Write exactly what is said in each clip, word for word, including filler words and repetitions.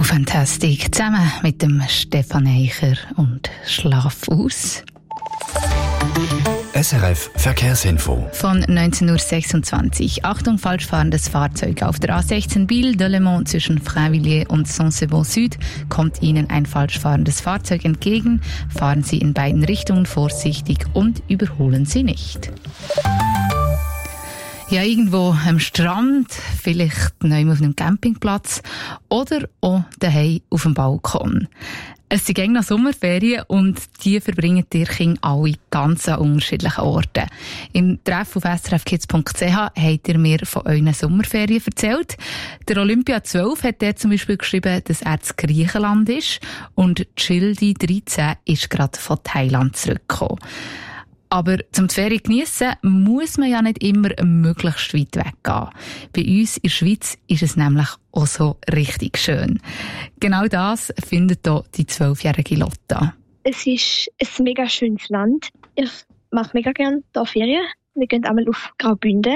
Double Fantastic zusammen mit dem Stefan Eicher und Schlaf aus. S R F Verkehrsinfo. Von neunzehn Uhr sechsundzwanzig. Achtung, falsch fahrendes Fahrzeug. Auf der A sechzehn Biel, Delemont zwischen Frainvilliers und Saint-Sebon Süd kommt Ihnen ein falsch fahrendes Fahrzeug entgegen. Fahren Sie in beiden Richtungen vorsichtig und überholen Sie nicht. Ja, irgendwo am Strand, vielleicht neu auf einem Campingplatz oder auch daheim auf dem Balkon. Es sind gängig noch Sommerferien und die verbringen die Kinder alle ganz an unterschiedlichen Orten. Im Treff auf s r f kids punkt c h habt ihr mir von euren Sommerferien erzählt. Der Olympia zwölf hat dort zum Beispiel geschrieben, dass er zu Griechenland ist und Childi dreizehn ist gerade von Thailand zurückgekommen. Aber zum die Ferien geniessen muss man ja nicht immer möglichst weit weggehen. Bei uns in der Schweiz ist es nämlich auch so richtig schön. Genau das findet hier die zwölfjährige Lotta. Es ist ein mega schönes Land. Ich mache mega gerne hier Ferien. Wir gehen einmal auf Graubünden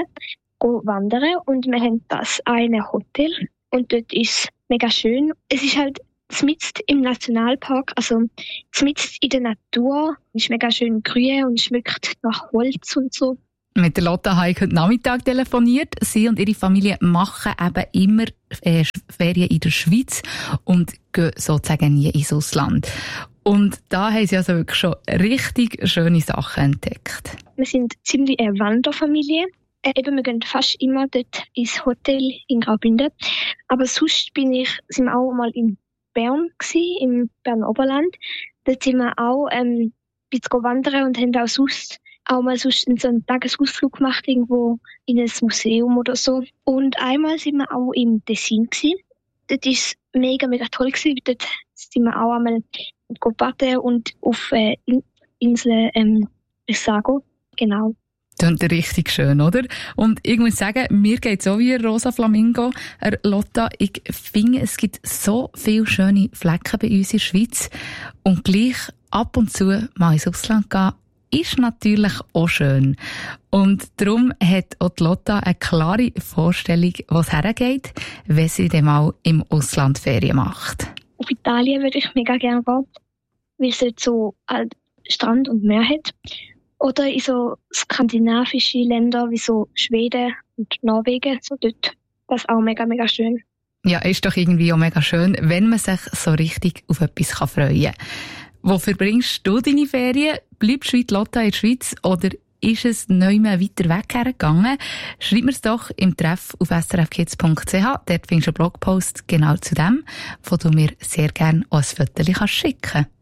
wandern und wir haben das eine Hotel und dort ist es mega schön. Es ist halt mitten im Nationalpark, also mitten in der Natur. Es ist mega schön grün und schmeckt nach Holz und so. Mit der Lotta habe ich heute Nachmittag telefoniert. Sie und ihre Familie machen eben immer äh, Ferien in der Schweiz und gehen sozusagen nie ins Ausland. Und da haben sie also wirklich schon richtig schöne Sachen entdeckt. Wir sind ziemlich eine Wanderfamilie. Äh, eben, wir gehen fast immer dort ins Hotel in Graubünden. Aber sonst bin ich, sind wir auch mal in Bern gsi, im Berner Oberland. Dort sind wir auch ähm, ein bisschen wandern und haben auch sonst auch mal sonst so einen Tagesausflug gemacht, irgendwo in ein Museum oder so. Und einmal sind wir auch im Tessin gsi. Dort war es mega, mega toll gewesen. Dort sind wir auch einmal baden und auf äh, Insel ähm, Brissago. Genau. Das ist richtig schön, oder? Und ich muss sagen, mir geht es auch wie Rosa Flamingo, er Lotta. Ich finde, es gibt so viele schöne Flecken bei uns in der Schweiz. Und gleich ab und zu mal ins Ausland gehen, ist natürlich auch schön. Und darum hat auch die Lotta eine klare Vorstellung, wo es hergeht, wenn sie dann mal im Ausland Ferien macht. Auf Italien würde ich mega gerne gehen, weil es dort so halt Strand und Meer hat. Oder in so skandinavische Länder wie so Schweden und Norwegen, so dort. Das ist auch mega, mega schön. Ja, ist doch irgendwie auch mega schön, wenn man sich so richtig auf etwas freuen kann. Wo verbringst du deine Ferien? Bleibst du wie die Lotta in der Schweiz oder ist es neu weiter weg hergegangen? Schreib mir's doch im Treff auf s r f kids punkt c h. Dort findest du einen Blogpost genau zu dem, wo du mir sehr gerne auch ein Foto schicken kannst.